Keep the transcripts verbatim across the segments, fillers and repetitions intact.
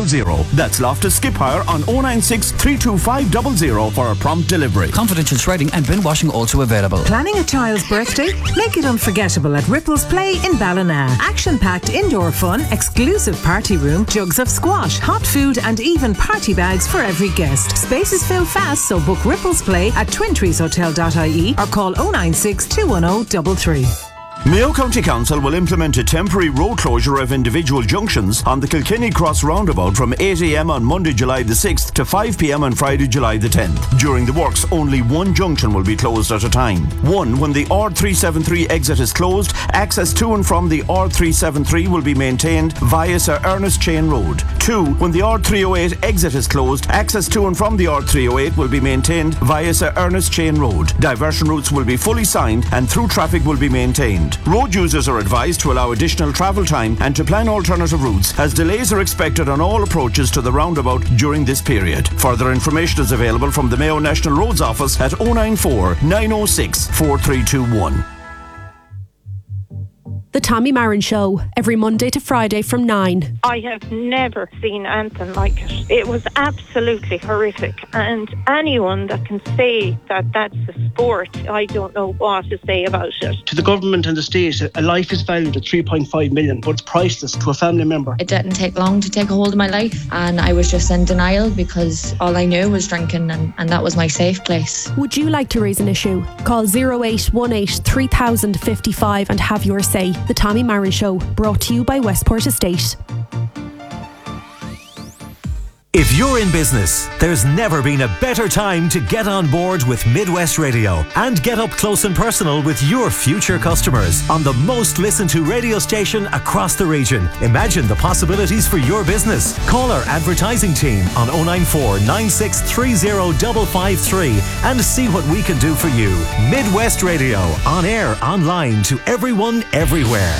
double zero. That's Loftus Skip Hire on oh nine six, three two five double zero for a prompt delivery. Confidential shredding and bin washing also available. Planning a child's birthday? Make it unforgettable at Ripples Play in Ballina. Action-packed indoor fun, exclusive party room, jugs of squash, hot food and even party bags for every guest. Spaces fill fast, so book Ripples Play at twin trees hotel dot I E or call oh nine six, two one oh three three. Mayo County Council will implement a temporary road closure of individual junctions on the Kilkenny Cross roundabout from eight a m on Monday, July the sixth to five p m on Friday, July the tenth. During the works, only one junction will be closed at a time. One, when the R three seventy-three exit is closed, access to and from the R three seventy-three will be maintained via Sir Ernest Chain Road. Two, when the R three oh eight exit is closed, access to and from the R three oh eight will be maintained via Sir Ernest Chain Road. Diversion routes will be fully signed and through traffic will be maintained. Road users are advised to allow additional travel time and to plan alternative routes, as delays are expected on all approaches to the roundabout during this period. Further information is available from the Mayo National Roads Office at oh nine four, nine oh six, four three two one. The Tommy Marin Show, every Monday to Friday from nine. I have never seen anything like it. It was absolutely horrific. And anyone that can say that that's a sport, I don't know what to say about it. To the government and the state, a life is valued at three point five million, but it's priceless to a family member. It didn't take long to take a hold of my life, and I was just in denial because all I knew was drinking, and, and that was my safe place. Would you like to raise an issue? Call oh eight one eight, three thousand fifty-five and have your say. The Tommy Marin Show, brought to you by Westport Estate. If you're in business, there's never been a better time to get on board with Midwest Radio and get up close and personal with your future customers on the most listened to radio station across the region. Imagine the possibilities for your business. Call our advertising team on oh nine four, nine six three oh five five three and see what we can do for you. Midwest Radio, on air, online, to everyone, everywhere.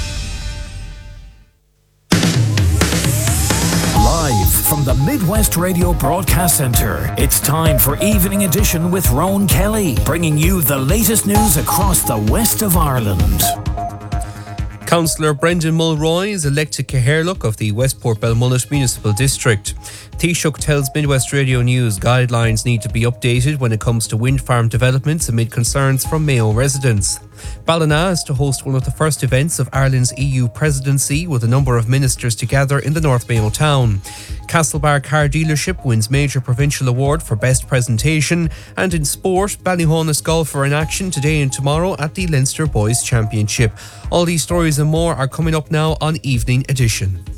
From the Midwest Radio Broadcast Centre, it's time for Evening Edition with Rowan Kelly, bringing you the latest news across the west of Ireland. Councillor Brendan Mulroy is elected Caherlock of the Westport Belmullet Municipal District. Taoiseach tells Midwest Radio News guidelines need to be updated when it comes to wind farm developments amid concerns from Mayo residents. Ballina is to host one of the first events of Ireland's E U presidency, with a number of ministers together in the North Mayo town. Castlebar Car Dealership wins major provincial award for best presentation. And in sport, Ballyhonus Golf are in action today and tomorrow at the Leinster Boys Championship. All these stories and more are coming up now on Evening Edition.